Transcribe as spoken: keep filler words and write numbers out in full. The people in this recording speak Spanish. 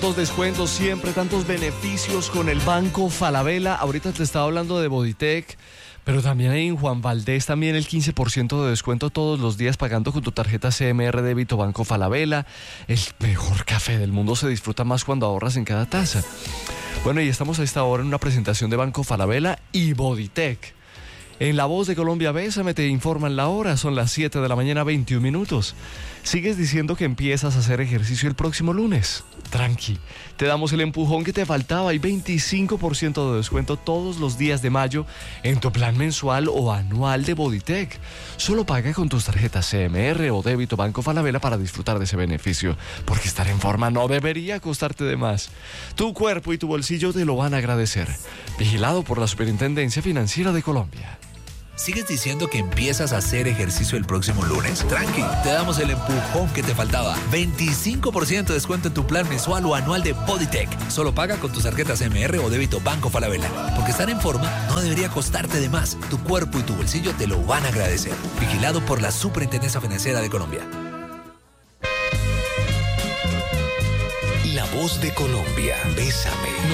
Tantos descuentos siempre, tantos beneficios con el Banco Falabella. Ahorita te estaba hablando de Bodytech, pero también hay en Juan Valdez también el quince por ciento de descuento todos los días pagando con tu tarjeta C M R Débito Banco Falabella. El mejor café del mundo se disfruta más cuando ahorras en cada taza. Bueno, y estamos a esta hora en una presentación de Banco Falabella y Bodytech. En La Voz de Colombia, Bésame, te informan la hora, son las siete de la mañana, veintiún minutos. Sigues diciendo que empiezas a hacer ejercicio el próximo lunes. Tranqui, te damos el empujón que te faltaba y veinticinco por ciento de descuento todos los días de mayo en tu plan mensual o anual de Bodytech. Solo paga con tus tarjetas C M R o Débito Banco Falabella para disfrutar de ese beneficio, porque estar en forma no debería costarte de más. Tu cuerpo y tu bolsillo te lo van a agradecer. Vigilado por la Superintendencia Financiera de Colombia. ¿Sigues diciendo que empiezas a hacer ejercicio el próximo lunes? Tranqui, te damos el empujón que te faltaba. veinticinco por ciento de descuento en tu plan mensual o anual de Bodytech. Solo paga con tus tarjetas M R o Débito Banco Falabella. Porque estar en forma no debería costarte de más. Tu cuerpo y tu bolsillo te lo van a agradecer. Vigilado por la Superintendencia Financiera de Colombia. La Voz de Colombia, Bésame.